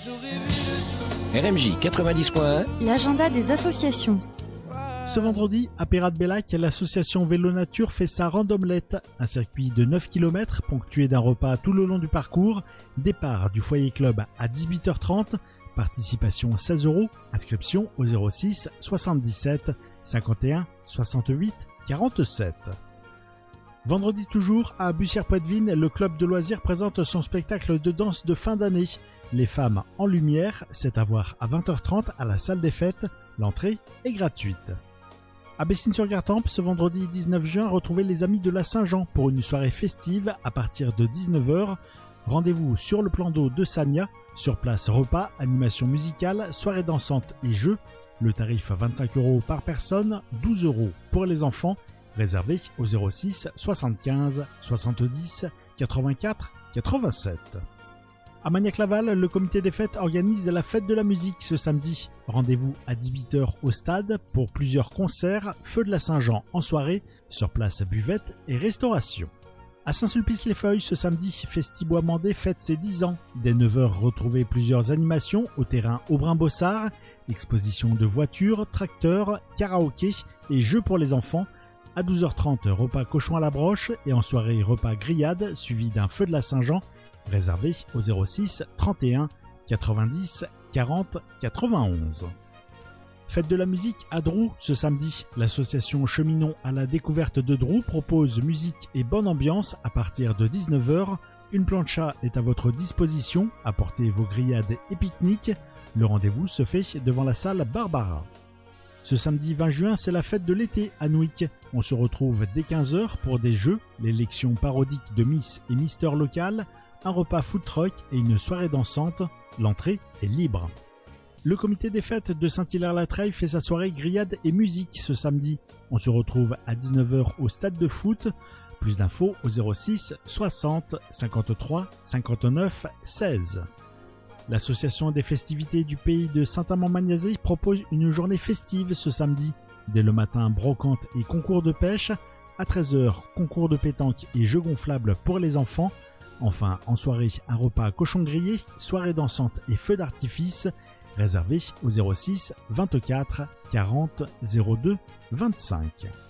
RMJ 90.1, l'agenda des associations. Ce vendredi, à Pérat-de-Bellac, l'association Vélo Nature fait sa randomelette, un circuit de 9 km ponctué d'un repas tout le long du parcours, départ du foyer club à 18h30, participation 16 €, inscription au 06 77 51 68 47. Vendredi toujours, à Bussière-Poitevine, le club de loisirs présente son spectacle de danse de fin d'année. Les femmes en lumière, c'est à voir à 20h30 à la salle des fêtes. L'entrée est gratuite. À Bessines-sur-Gartempe, ce vendredi 19 juin, retrouvez les amis de la Saint-Jean pour une soirée festive à partir de 19h. Rendez-vous sur le plan d'eau de Sagna. Sur place, repas, animation musicale, soirée dansante et jeux. Le tarif 25 € par personne, 12 € pour les enfants. Réservé au 06 75 70 84 87. À Magnac-Laval, le comité des fêtes organise la fête de la musique ce samedi. Rendez-vous à 18h au stade pour plusieurs concerts, Feu de la Saint-Jean en soirée, sur place buvette et restauration. À Saint-Sulpice-les-Feuilles, ce samedi, Festibois-Mandé fête ses 10 ans. Dès 9h, retrouvez plusieurs animations au terrain Aubrin-Bossard, exposition de voitures, tracteurs, karaoké et jeux pour les enfants. À 12h30, repas cochon à la broche et en soirée, repas grillade suivi d'un Feu de la Saint-Jean. Réservé au 06 31 90 40 91. Fête de la musique à Drou ce samedi. L'association Cheminons à la découverte de Drou propose musique et bonne ambiance à partir de 19h. Une plancha est à votre disposition. Apportez vos grillades et pique-niques. Le rendez-vous se fait devant la salle Barbara. Ce samedi 20 juin, c'est la fête de l'été à Nouic. On se retrouve dès 15h pour des jeux, l'élection parodique de Miss et Mister local, un repas food truck et une soirée dansante. L'entrée est libre. Le comité des fêtes de Saint-Hilaire-la-Treille fait sa soirée grillade et musique ce samedi. On se retrouve à 19h au stade de foot. Plus d'infos au 06 60 53 59 16. L'association des festivités du pays de Saint-Amand-Magnazé propose une journée festive ce samedi. Dès le matin, brocante et concours de pêche. À 13h, concours de pétanque et jeux gonflables pour les enfants. Enfin, en soirée, un repas cochon grillé, soirée dansante et feux d'artifice. Réservé au 06 24 40 02 25.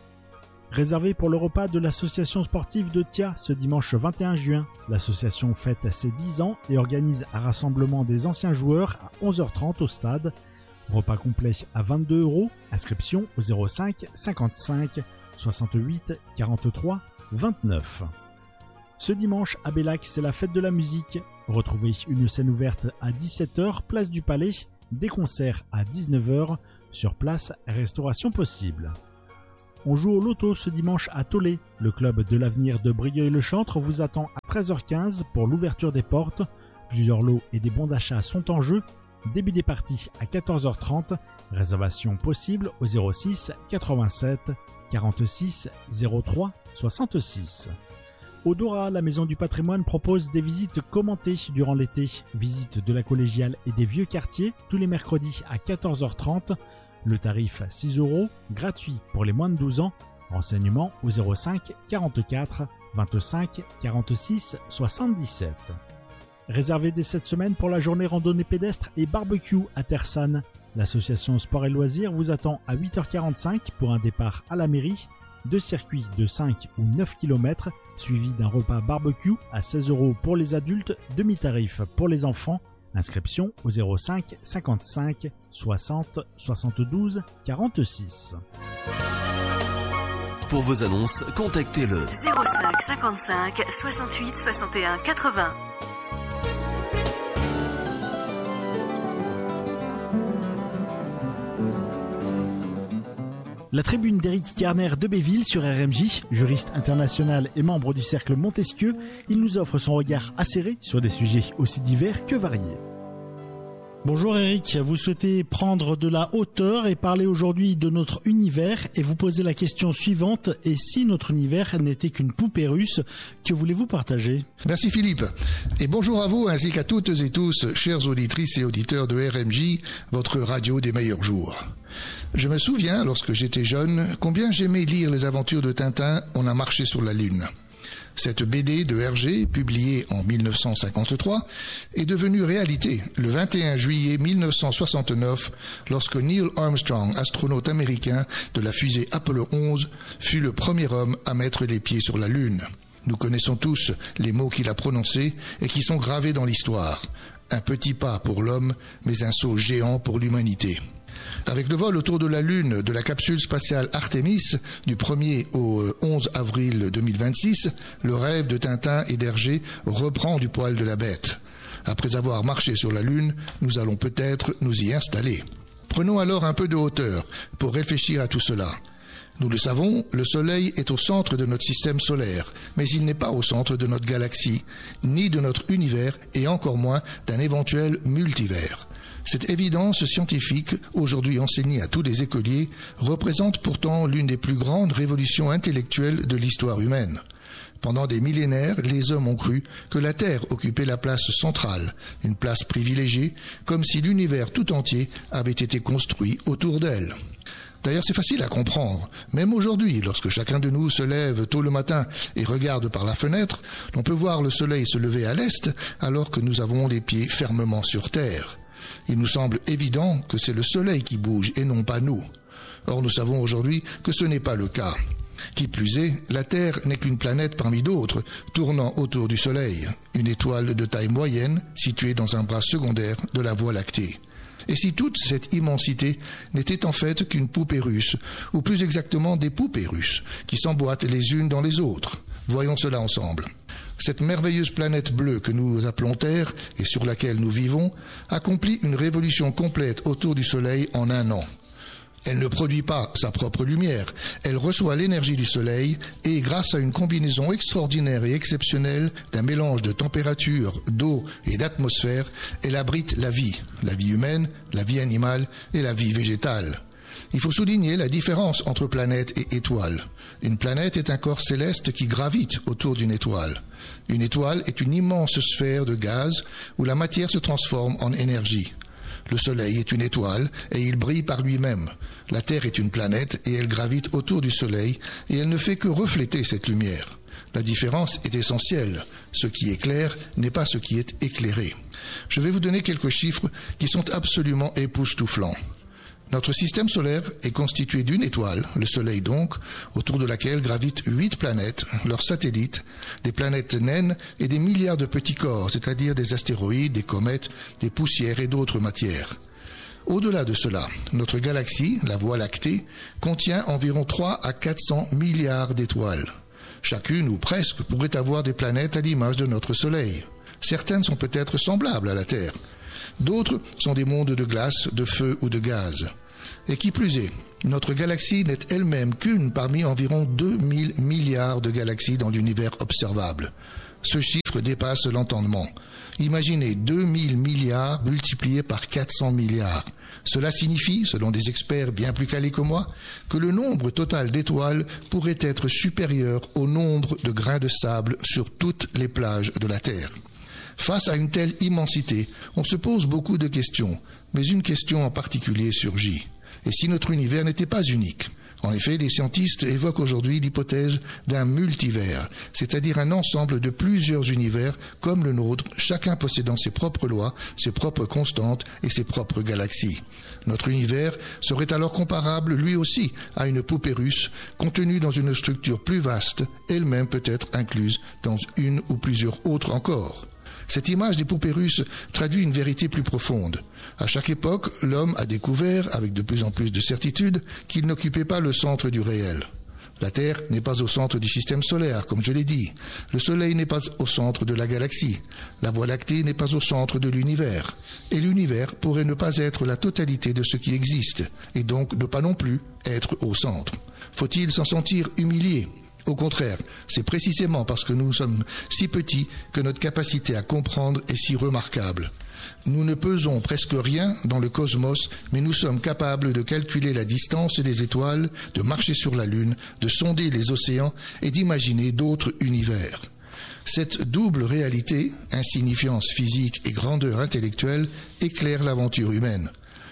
Réservé pour le repas de l'association sportive de Thia ce dimanche 21 juin. L'association fête ses 10 ans et organise un rassemblement des anciens joueurs à 11h30 au stade. Repas complet à 22 €. Inscription au 05 55 68 43 29. Ce dimanche à Bellac, c'est la fête de la musique. Retrouvez une scène ouverte à 17h, place du Palais. Des concerts à 19h. Sur place, restauration possible. On joue au loto ce dimanche à Tollet. Le club de l'avenir de Brigueuil-le-Chantre vous attend à 13h15 pour l'ouverture des portes. Plusieurs lots et des bons d'achat sont en jeu. Début des parties à 14h30. Réservation possible au 06 87 46 03 66. Au Dora, la Maison du Patrimoine propose des visites commentées durant l'été. Visite de la collégiale et des vieux quartiers tous les mercredis à 14h30. Le tarif 6 €, gratuit pour les moins de 12 ans. Renseignements au 05 44 25 46 77. Réservé dès cette semaine pour la journée randonnée pédestre et barbecue à Tersanne. L'association Sport et Loisirs vous attend à 8h45 pour un départ à la mairie. 2 circuits de 5 ou 9 km, suivi d'un repas barbecue à 16 € pour les adultes, demi-tarif pour les enfants. Inscription au 05 55 60 72 46. Pour vos annonces, contactez le 05 55 68 61 80. La tribune d'Éric Kerner de Béville sur RMJ, juriste international et membre du cercle Montesquieu, il nous offre son regard acéré sur des sujets aussi divers que variés. Bonjour Eric, vous souhaitez prendre de la hauteur et parler aujourd'hui de notre univers et vous poser la question suivante: et si notre univers n'était qu'une poupée russe, que voulez-vous partager? Merci Philippe, et bonjour à vous ainsi qu'à toutes et tous, chères auditrices et auditeurs de RMJ, votre radio des meilleurs jours. Je me souviens, lorsque j'étais jeune, combien j'aimais lire les aventures de Tintin, On a marché sur la lune. Cette BD de Hergé, publiée en 1953, est devenue réalité le 21 juillet 1969 lorsque Neil Armstrong, astronaute américain de la fusée Apollo 11, fut le premier homme à mettre les pieds sur la Lune. Nous connaissons tous les mots qu'il a prononcés et qui sont gravés dans l'histoire. Un petit pas pour l'homme, mais un saut géant pour l'humanité. Avec le vol autour de la Lune de la capsule spatiale Artemis du 1er au 11 avril 2026, le rêve de Tintin et d'Hergé reprend du poil de la bête. Après avoir marché sur la Lune, nous allons peut-être nous y installer. Prenons alors un peu de hauteur pour réfléchir à tout cela. Nous le savons, le Soleil est au centre de notre système solaire, mais il n'est pas au centre de notre galaxie, ni de notre univers, et encore moins d'un éventuel multivers. Cette évidence scientifique, aujourd'hui enseignée à tous les écoliers, représente pourtant l'une des plus grandes révolutions intellectuelles de l'histoire humaine. Pendant des millénaires, les hommes ont cru que la Terre occupait la place centrale, une place privilégiée, comme si l'univers tout entier avait été construit autour d'elle. D'ailleurs, c'est facile à comprendre. Même aujourd'hui, lorsque chacun de nous se lève tôt le matin et regarde par la fenêtre, l'on peut voir le soleil se lever à l'est alors que nous avons les pieds fermement sur terre. Il nous semble évident que c'est le soleil qui bouge et non pas nous. Or, nous savons aujourd'hui que ce n'est pas le cas. Qui plus est, la Terre n'est qu'une planète parmi d'autres, tournant autour du soleil, une étoile de taille moyenne située dans un bras secondaire de la Voie lactée. Et si toute cette immensité n'était en fait qu'une poupée russe, ou plus exactement des poupées russes, qui s'emboîtent les unes dans les autres. Voyons cela ensemble. Cette merveilleuse planète bleue que nous appelons Terre et sur laquelle nous vivons accomplit une révolution complète autour du Soleil en un an. Elle ne produit pas sa propre lumière, elle reçoit l'énergie du soleil et, grâce à une combinaison extraordinaire et exceptionnelle d'un mélange de température, d'eau et d'atmosphère, elle abrite la vie humaine, la vie animale et la vie végétale. Il faut souligner la différence entre planète et étoile. Une planète est un corps céleste qui gravite autour d'une étoile. Une étoile est une immense sphère de gaz où la matière se transforme en énergie. Le Soleil est une étoile et il brille par lui-même. La Terre est une planète et elle gravite autour du Soleil et elle ne fait que refléter cette lumière. La différence est essentielle. Ce qui éclaire n'est pas ce qui est éclairé. Je vais vous donner quelques chiffres qui sont absolument époustouflants. Notre système solaire est constitué d'une étoile, le Soleil donc, autour de laquelle gravitent 8 planètes, leurs satellites, des planètes naines et des milliards de petits corps, c'est-à-dire des astéroïdes, des comètes, des poussières et d'autres matières. Au-delà de cela, notre galaxie, la Voie lactée, contient environ 3 à 400 milliards d'étoiles. Chacune, ou presque, pourrait avoir des planètes à l'image de notre Soleil. Certaines sont peut-être semblables à la Terre. D'autres sont des mondes de glace, de feu ou de gaz. Et qui plus est, notre galaxie n'est elle-même qu'une parmi environ 2000 milliards de galaxies dans l'univers observable. Ce chiffre dépasse l'entendement. Imaginez 2000 milliards multipliés par 400 milliards. Cela signifie, selon des experts bien plus calés que moi, que le nombre total d'étoiles pourrait être supérieur au nombre de grains de sable sur toutes les plages de la Terre. Face à une telle immensité, on se pose beaucoup de questions, mais une question en particulier surgit. Et si notre univers n'était pas unique ? En effet, les scientistes évoquent aujourd'hui l'hypothèse d'un multivers, c'est-à-dire un ensemble de plusieurs univers comme le nôtre, chacun possédant ses propres lois, ses propres constantes et ses propres galaxies. Notre univers serait alors comparable, lui aussi, à une poupée russe, contenue dans une structure plus vaste, elle-même peut-être incluse dans une ou plusieurs autres encore. Cette image des poupées russes traduit une vérité plus profonde. À chaque époque, l'homme a découvert, avec de plus en plus de certitude, qu'il n'occupait pas le centre du réel. La Terre n'est pas au centre du système solaire, comme je l'ai dit. Le Soleil n'est pas au centre de la galaxie. La Voie lactée n'est pas au centre de l'univers. Et l'univers pourrait ne pas être la totalité de ce qui existe, et donc ne pas non plus être au centre. Faut-il s'en sentir humilié ? Au contraire, c'est précisément parce que nous sommes si petits que notre capacité à comprendre est si remarquable. Nous ne pesons presque rien dans le cosmos, mais nous sommes capables de calculer la distance des étoiles, de marcher sur la Lune, de sonder les océans et d'imaginer d'autres univers. Cette double réalité, insignifiance physique et grandeur intellectuelle, éclaire l'aventure humaine.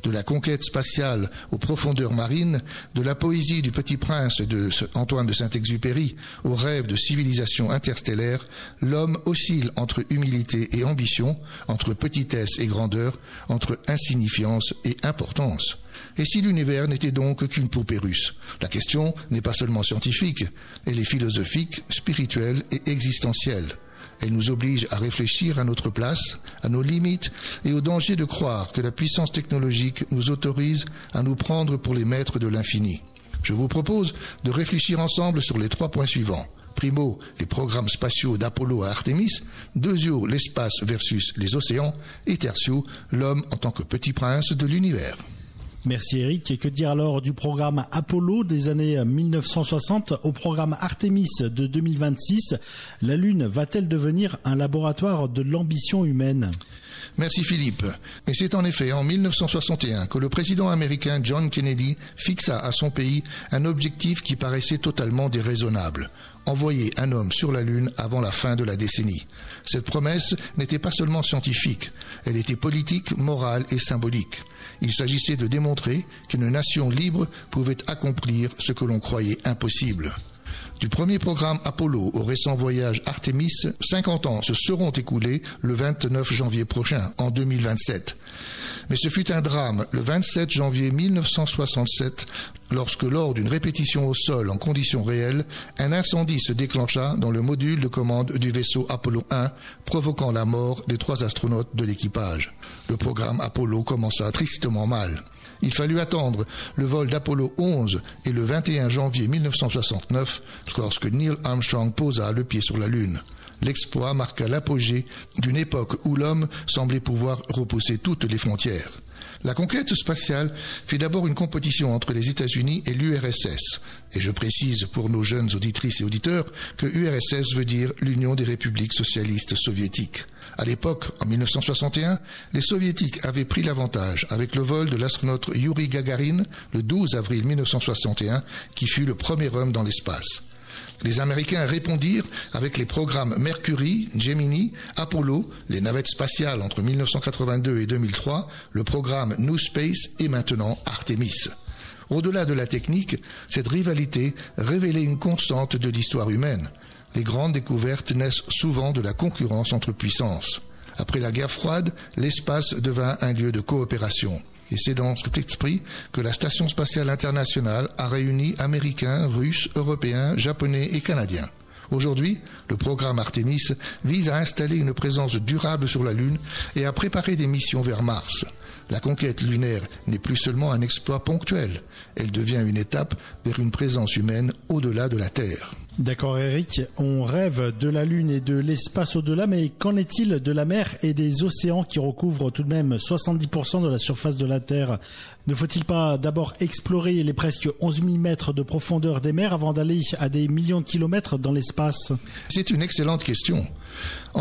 de la conquête spatiale aux profondeurs marines, de la poésie du Petit Prince de Antoine de Saint-Exupéry au rêve de civilisation interstellaire, l'homme oscille entre humilité et ambition, entre petitesse et grandeur, entre insignifiance et importance. Et si l'univers n'était donc qu'une poupée russe? La question n'est pas seulement scientifique, elle est philosophique, spirituelle et existentielle. Elle nous oblige à réfléchir à notre place, à nos limites et au danger de croire que la puissance technologique nous autorise à nous prendre pour les maîtres de l'infini. Je vous propose de réfléchir ensemble sur les 3 points suivants. Primo, les programmes spatiaux d'Apollo à Artemis. Deuxio, l'espace versus les océans. Et tertio, l'homme en tant que petit prince de l'univers. Merci Eric. Et que dire alors du programme Apollo des années 1960 au programme Artemis de 2026? La Lune va-t-elle devenir un laboratoire de l'ambition humaine? Merci Philippe. Et c'est en effet en 1961 que le président américain John Kennedy fixa à son pays un objectif qui paraissait totalement déraisonnable: envoyer un homme sur la Lune avant la fin de la décennie. Cette promesse n'était pas seulement scientifique, elle était politique, morale et symbolique. Il s'agissait de démontrer qu'une nation libre pouvait accomplir ce que l'on croyait impossible. Du premier programme Apollo au récent voyage Artemis, 50 ans se seront écoulés le 29 janvier prochain, en 2027. Mais ce fut un drame le 27 janvier 1967, lorsque lors d'une répétition au sol en conditions réelles, un incendie se déclencha dans le module de commande du vaisseau Apollo 1, provoquant la mort des 3 astronautes de l'équipage. Le programme Apollo commença tristement mal. Il fallut attendre le vol d'Apollo 11 et le 21 janvier 1969 lorsque Neil Armstrong posa le pied sur la Lune. L'exploit marqua l'apogée d'une époque où l'homme semblait pouvoir repousser toutes les frontières. La conquête spatiale fait d'abord une compétition entre les États-Unis et l'URSS. Et je précise pour nos jeunes auditrices et auditeurs que URSS veut dire l'Union des républiques socialistes soviétiques. À l'époque, en 1961, les soviétiques avaient pris l'avantage avec le vol de l'astronaute Yuri Gagarin le 12 avril 1961, qui fut le premier homme dans l'espace. Les Américains répondirent avec les programmes Mercury, Gemini, Apollo, les navettes spatiales entre 1982 et 2003, le programme New Space et maintenant Artemis. Au-delà de la technique, cette rivalité révélait une constante de l'histoire humaine. Les grandes découvertes naissent souvent de la concurrence entre puissances. Après la guerre froide, l'espace devint un lieu de coopération. Et c'est dans cet esprit que la Station spatiale internationale a réuni Américains, Russes, Européens, Japonais et Canadiens. Aujourd'hui, le programme Artemis vise à installer une présence durable sur la Lune et à préparer des missions vers Mars. La conquête lunaire n'est plus seulement un exploit ponctuel, elle devient une étape vers une présence humaine au-delà de la Terre. D'accord Eric, on rêve de la Lune et de l'espace au-delà, mais qu'en est-il de la mer et des océans qui recouvrent tout de même 70% de la surface de la Terre? Ne faut-il pas d'abord explorer les presque 11 000 mètres de profondeur des mers avant d'aller à des millions de kilomètres dans l'espace? C'est une excellente question.